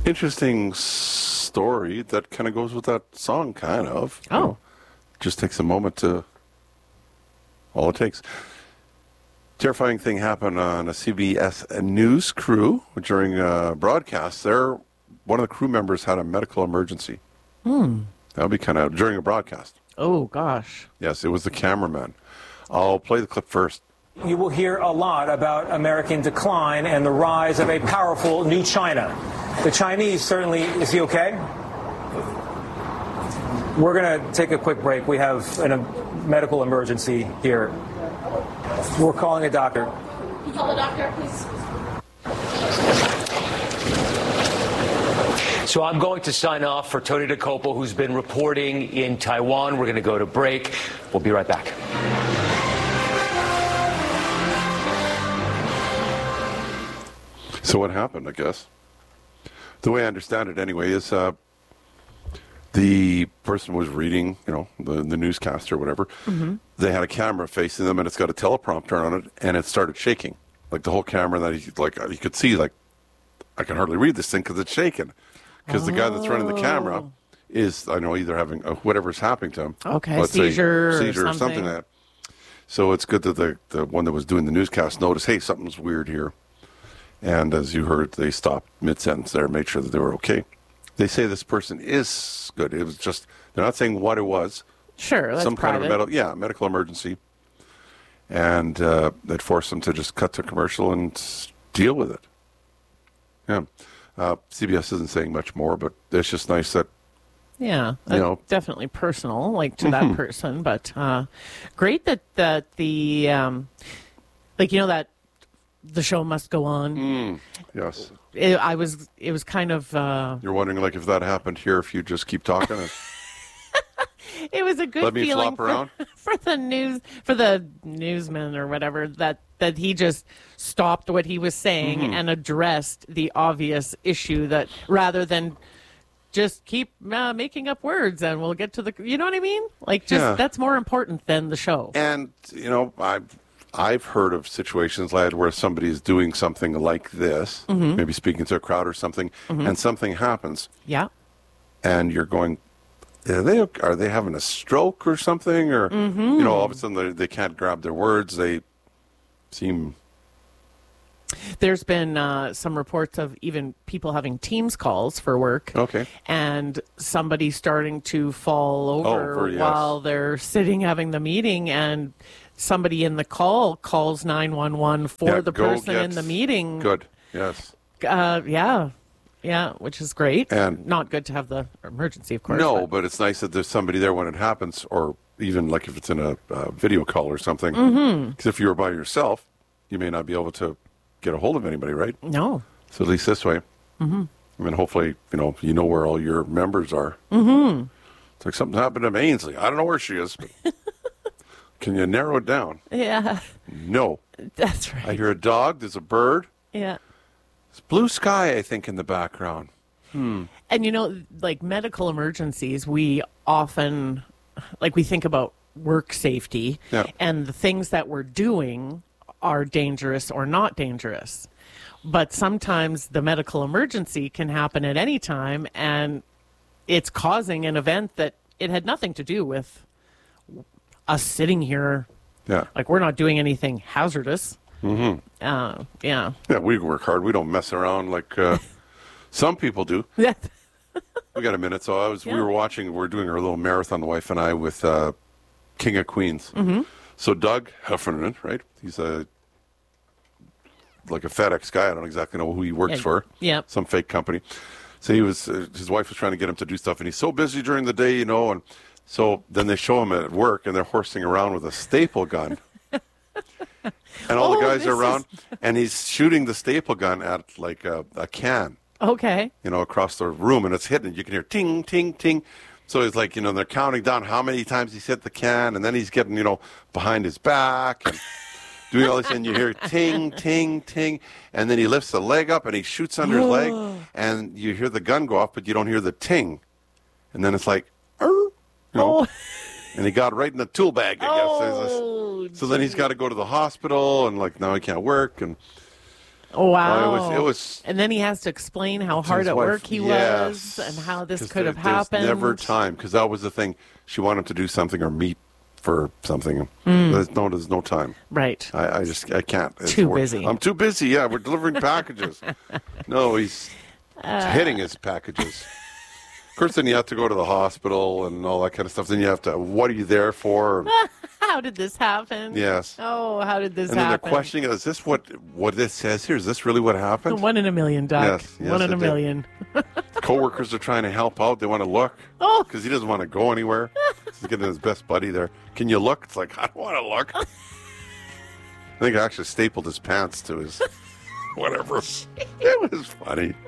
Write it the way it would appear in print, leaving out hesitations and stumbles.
Interesting story that kind of goes with that song, kind of. Oh. You know, just takes a moment to... All it takes. Terrifying thing happened on a CBS News crew during a broadcast. One of the crew members had a medical emergency. That would be kind of during a broadcast. Oh, gosh. Yes, it was the cameraman. I'll play the clip first. You will hear a lot about American decline and the rise of a powerful new China. The Chinese certainly, is he okay? We're going to take a quick break. We have a medical emergency here. We're calling a doctor. Can you call a doctor, please? So I'm going to sign off for Tony DeCopo, who's been reporting in Taiwan. We're going to go to break. We'll be right back. So what happened, I guess? The way I understand it anyway is the person was reading, the newscaster or whatever. Mm-hmm. They had a camera facing them, and it's got a teleprompter on it, and it started shaking. Like the whole camera that you could see, like, I can hardly read this thing because it's shaking. Because the guy that's running the camera is, either having whatever's happening to him. Okay, seizure or something like that. So it's good that the one that was doing the newscast noticed, hey, something's weird here. And as you heard, they stopped mid-sentence there and made sure that they were okay. They say this person is good. It was just, they're not saying what it was. Sure, that's some private. kind of medical emergency. And that forced them to just cut to commercial and deal with it. Yeah. CBS isn't saying much more, but it's just nice that, yeah, definitely personal, like to that person. But great that the, that the show must go on. Yes. It was kind of... You're wondering, like, if that happened here, if you just keep talking? It was a good Let me feeling flop around? for the newsman or whatever, that he just stopped what he was saying and addressed the obvious issue, that rather than just keep making up words and we'll get to the... You know what I mean? Like, that's more important than the show. And, I've heard of situations, lad, where somebody is doing something like this, maybe speaking to a crowd or something, and something happens. Yeah. And you're going, are they having a stroke or something? Or, all of a sudden they can't grab their words. They seem... There's been some reports of even people having Teams calls for work. Okay. And somebody starting to fall over while they're sitting having the meeting, and somebody in the call calls 911 for the person in the meeting. Good, yes. Yeah, which is great. And not good to have the emergency, of course. No, but it's nice that there's somebody there when it happens, or even like if it's in a video call or something. Because if you were by yourself, you may not be able to get a hold of anybody, right? No. So at least this way. I mean, hopefully, you know where all your members are. It's like something happened to Ainsley. I don't know where she is, but can you narrow it down? Yeah. No. That's right. I hear a dog. There's a bird. Yeah. It's blue sky, I think, in the background. And, like medical emergencies, we often, we think about work safety and the things that we're doing are dangerous or not dangerous. But sometimes the medical emergency can happen at any time, and it's causing an event that it had nothing to do with us sitting here. Yeah. Like, we're not doing anything hazardous. Yeah, we work hard. We don't mess around like some people do. Yeah. We got a minute. So we were doing our little marathon, the wife and I, with King of Queens. So Doug Heffernan, right? He's like a FedEx guy. I don't exactly know who he works for. Yeah. Some fake company. So he was, his wife was trying to get him to do stuff, and he's so busy during the day, and so then they show him at work, and they're horsing around with a staple gun. And all the guys are around, and he's shooting the staple gun at like a can. Okay. Across the room, and it's hitting. You can hear ting, ting, ting. So he's like, they're counting down how many times he's hit the can, and then he's getting, behind his back and doing all this, and you hear ting, ting, ting, and then he lifts the leg up and he shoots under his leg, and you hear the gun go off, but you don't hear the ting. And then it's like, and he got right in the tool bag, I guess. So then he's got to go to the hospital, and now he can't work, and Oh, wow. Well, it was and then he has to explain how hard his at wife. work he was and how this could have happened. There's never time, because that was the thing. She wanted him to do something or meet for something. There's no time. Right. I can't. Too busy. I'm too busy. Yeah, we're delivering packages. No, he's hitting his packages. Of course, then you have to go to the hospital and all that kind of stuff. Then you have to, what are you there for? How did this happen? Yes. Oh, how did this And then happen? they're questioning, is this what this says here? Is this really what happened? 1 in a million, Doc. Yes, 1 in a it did. million. Coworkers are trying to help out. They want to look Oh. because he doesn't want to go anywhere. He's getting his best buddy there. Can you look? It's like, I don't want to look. I think I actually stapled his pants to his whatever. It was funny.